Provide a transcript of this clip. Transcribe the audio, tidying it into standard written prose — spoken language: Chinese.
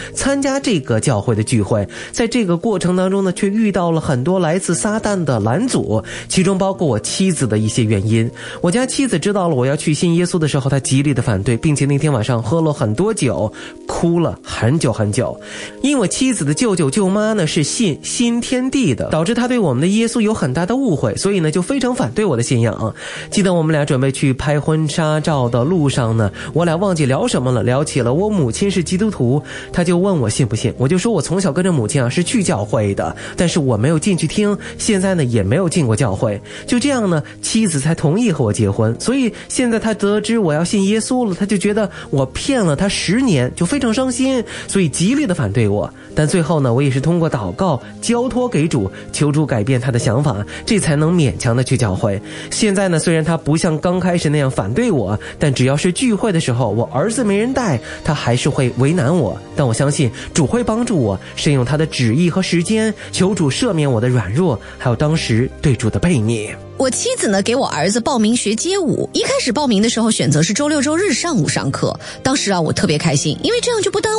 参加这个教会的聚会。在这个过程当中呢，却遇到了很多来自撒旦的拦阻，其中包括我妻子的一些原因。我家妻子知道了我要去信耶稣的时候，她极力的反对，并且那天晚上喝了很多酒，哭了很久很久。因为妻子的舅舅舅妈呢是信新天地的，导致他对我们的耶稣有很大的误会，所以呢就非常反对我的信仰。记得我们俩准备去拍婚纱照的路上呢，我俩忘记聊什么了，聊起了我母亲是基督徒，他就问我信不信，我就说我从小跟着母亲是去教会的，但是我没有进去听，现在呢也没有进过教会。就这样呢，妻子才同意和我结婚。所以现在他得知我要信耶稣了，他就觉得我骗了他10年，就非常伤心，所以极力的反对我。但最后呢，我也是通过祷告交托给主，求主改变他的想法，这才能勉强的去教会。现在呢，虽然他不像刚开始那样反对我，但只要是聚会的时候我儿子没人带，他还是会为难我。但我相信主会帮助我顺用他的旨意和时间，求主赦免我的软弱，还有当时对主的悖逆。 我妻子呢给我儿子报名学街舞，一开始报名的时候选择是周六周日上午上课，当时我特别开心，因为这样就不耽误